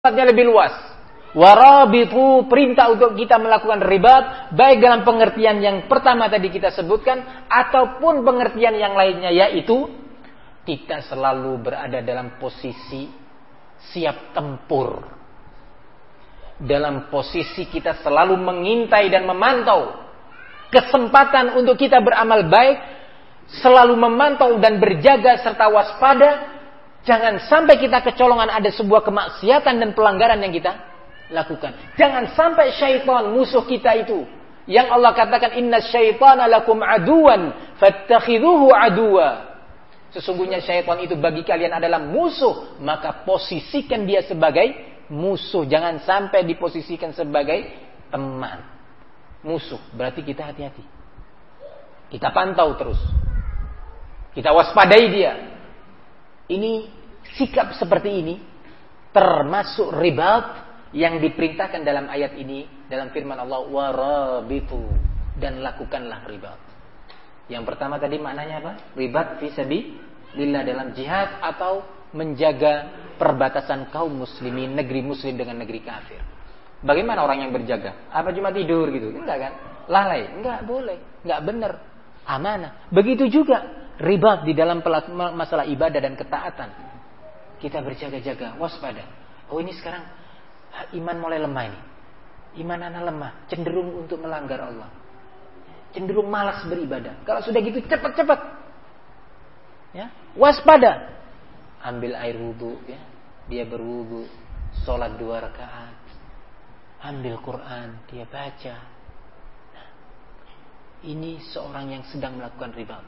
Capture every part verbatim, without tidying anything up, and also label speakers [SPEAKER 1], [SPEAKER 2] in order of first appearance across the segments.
[SPEAKER 1] sifatnya lebih luas. Warabitu, perintah untuk kita melakukan ribat, baik dalam pengertian yang pertama tadi kita sebutkan, ataupun pengertian yang lainnya, yaitu kita selalu berada dalam posisi siap tempur. Dalam posisi kita selalu mengintai dan memantau kesempatan untuk kita beramal baik, selalu memantau dan berjaga serta waspada. Jangan sampai kita kecolongan ada sebuah kemaksiatan dan pelanggaran yang kita lakukan. Jangan sampai syaitan, musuh kita itu, yang Allah katakan inna syaitana lakum aduwan fattakhidhuhu aduwa. Sesungguhnya syaitan itu bagi kalian adalah musuh, maka posisikan dia sebagai musuh. Jangan sampai diposisikan sebagai teman. Musuh, berarti kita hati-hati. Kita pantau terus. Kita waspadai dia. Ini sikap seperti ini termasuk ribat yang diperintahkan dalam ayat ini, dalam firman Allah, warabitu, dan lakukanlah ribat. Yang pertama tadi maknanya apa? Ribat fi sabilillah, dalam jihad atau menjaga perbatasan kaum muslimin, negeri muslim dengan negeri kafir. Bagaimana orang yang berjaga? Apa cuma tidur gitu? Enggak kan? Lalai? Enggak boleh, enggak benar. Amanah. Begitu juga ribat di dalam masalah ibadah dan ketaatan. Kita berjaga-jaga, waspada. Oh, ini sekarang iman mulai lemah ini. Iman anak lemah, cenderung untuk melanggar Allah. Cenderung malas beribadah. Kalau sudah gitu cepat-cepat. Ya, waspada. Ambil air wudu, ya. Dia berwudu, sholat dua rakaat. Ambil Quran, dia baca. Nah, ini seorang yang sedang melakukan ribat.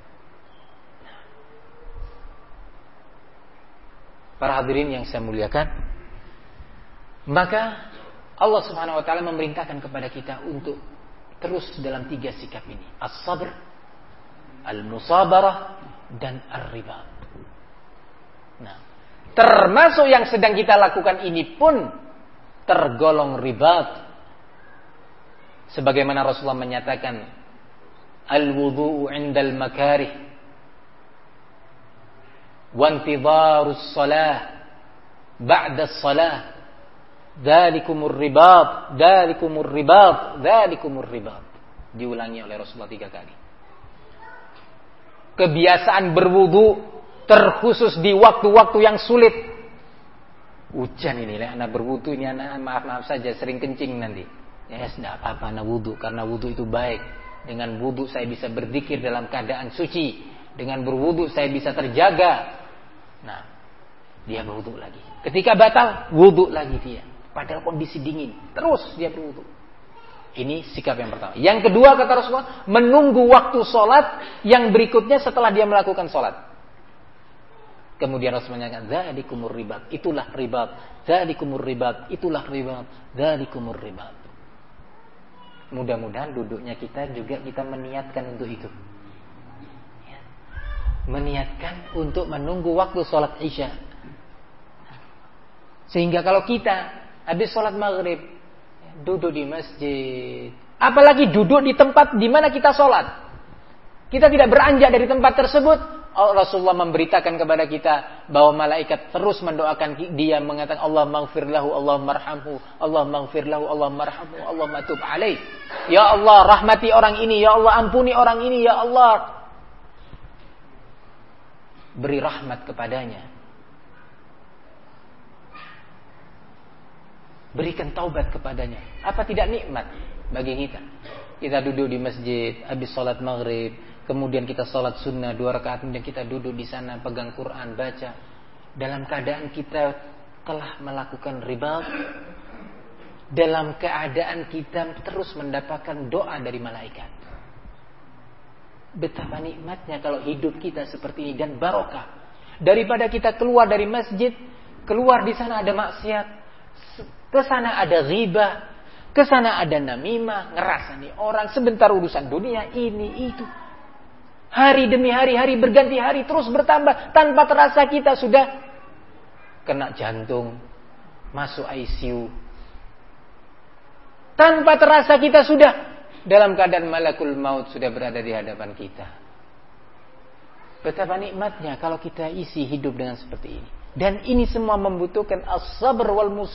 [SPEAKER 1] Para hadirin yang saya muliakan, maka Allah Subhanahu wa taala memerintahkan kepada kita untuk terus dalam tiga sikap ini: as-sabr, al-musabarah, dan ar-ribat. Nah, termasuk yang sedang kita lakukan ini pun tergolong ribat. Sebagaimana Rasulullah menyatakan, al-wudu'u 'indal makarih wa intidharus shalah ba'da shalah dzalikumur ribat dzalikumur ribat dzalikumur ribat. Diulangi oleh Rasulullah tiga kali. Kebiasaan berwudu terkhusus di waktu-waktu yang sulit. Hujan ini lah anak berwudu ini, anak maaf-maaf saja sering kencing nanti. Ya, tidak apa-apa anak wudu, karena wudu itu baik. Dengan wudu saya bisa berzikir dalam keadaan suci. Dengan berwudu saya bisa terjaga. Nah, dia berwudu lagi. Ketika batal, wudu lagi dia. Padahal kondisi dingin, terus dia berwudu. Ini sikap yang pertama. Yang kedua kata Rasulullah, menunggu waktu sholat yang berikutnya setelah dia melakukan sholat. Kemudian Rasulullah menyatakan, dzalikumur ribat, itulah ribat. Dzalikumur ribat, itulah ribat. Dzalikumur ribat. Mudah-mudahan duduknya kita juga kita meniatkan untuk itu. Meniatkan untuk menunggu waktu sholat isya. Sehingga kalau kita habis sholat maghrib duduk di masjid, apalagi duduk di tempat di mana kita sholat, kita tidak beranjak dari tempat tersebut, Rasulullah memberitakan kepada kita bahwa malaikat terus mendoakan dia, mengatakan Allah maghfir lahu, Allah marhamhu, Allah maghfir lahu, Allah marhamhu, Allah matub alaih. Ya Allah, rahmati orang ini, ya Allah, ampuni orang ini, ya Allah, beri rahmat kepadanya. Berikan taubat kepadanya. Apa tidak nikmat bagi kita? Kita duduk di masjid habis sholat maghrib, kemudian kita sholat sunnah dua rakaat, kemudian kita duduk di sana pegang Quran, baca. Dalam keadaan kita telah melakukan ribat, dalam keadaan kita terus mendapatkan doa dari malaikat. Betapa nikmatnya kalau hidup kita seperti ini, dan barokah. Daripada kita keluar dari masjid, keluar di sana ada maksiat, ke sana ada ghibah, ke sana ada namimah, ngerasani orang, sebentar urusan dunia ini itu. Hari demi hari, hari berganti hari terus bertambah, tanpa terasa kita sudah kena jantung, masuk I C U. Tanpa terasa kita sudah dalam keadaan malakul maut sudah berada di hadapan kita. Betapa nikmatnya kalau kita isi hidup dengan seperti ini. Dan ini semua membutuhkan as-sabr wal